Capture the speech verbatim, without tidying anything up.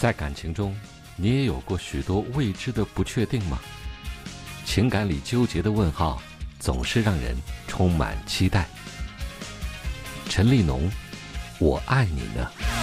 在感情中，你也有过许多未知的不确定吗？情感里纠结的问号，总是让人充满期待。陈立农，我爱你呢。